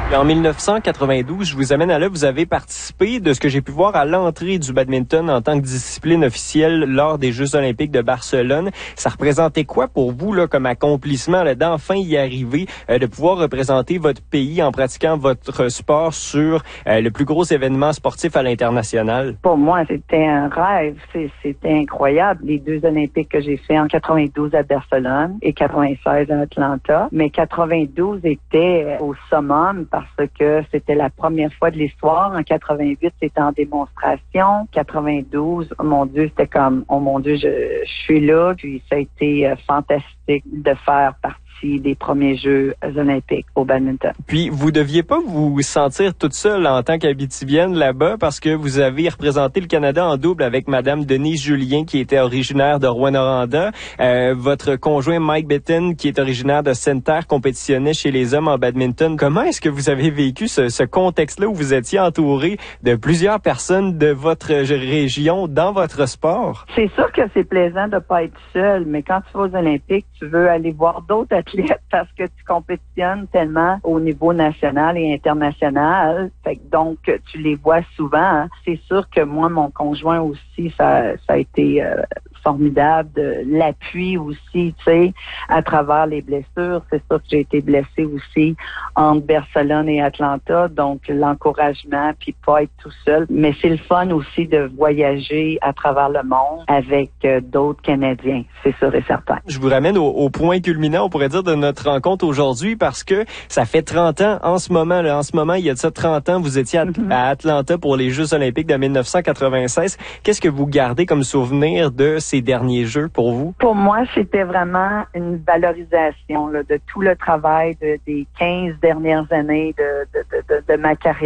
En 1992, je vous amène à là, vous avez participé, de ce que j'ai pu voir, à l'entrée du badminton en tant que discipline officielle lors des Jeux olympiques de Barcelone. Ça représentait quoi pour vous là, comme accomplissement là, d'enfin y arriver, de pouvoir représenter votre pays en pratiquant votre sport sur le plus gros événement sportif à l'international? Pour moi, c'était un rêve. C'était incroyable. Les 2 Olympiques que j'ai fait en 92 à Barcelone et 96 à Atlanta. Mais 92 était au summum parce que c'était la première fois de l'histoire. En 88, c'était en démonstration. 92, oh mon Dieu, c'était comme, oh mon Dieu, je suis là. Puis ça a été fantastique de faire partie des premiers Jeux olympiques au badminton. Puis, vous deviez pas vous sentir toute seule en tant qu'habitivienne là-bas parce que vous avez représenté le Canada en double avec Madame Denise Julien qui était originaire de Rouyn-Noranda. Votre conjoint Mike Bitton qui est originaire de Sainte-Terre compétitionnait chez les hommes en badminton. Comment est-ce que vous avez vécu ce contexte-là où vous étiez entouré de plusieurs personnes de votre région dans votre sport? C'est sûr que c'est plaisant de pas être seul, mais quand tu vas aux Olympiques, tu veux aller voir d'autres athlètes parce que tu compétitionnes tellement au niveau national et international. Fait que donc, tu les vois souvent. Hein. C'est sûr que moi, mon conjoint aussi, ça a été formidable. L'appui aussi, tu sais, à travers les blessures. C'est sûr que j'ai été blessée aussi entre Barcelone et Atlanta. Donc, l'encouragement, puis pas être tout seul. Mais c'est le fun aussi de voyager à travers le monde avec d'autres Canadiens. C'est sûr et certain. Je vous ramène au point culminant, on pourrait dire, de notre rencontre aujourd'hui parce que ça fait 30 ans en ce moment. Là, en ce moment, il y a de ça 30 ans, vous étiez à Atlanta pour les Jeux olympiques de 1996. Qu'est-ce que vous gardez comme souvenir de ces derniers Jeux pour vous? Pour moi, c'était vraiment une valorisation là, de tout le travail des 15 dernières années de ma carrière.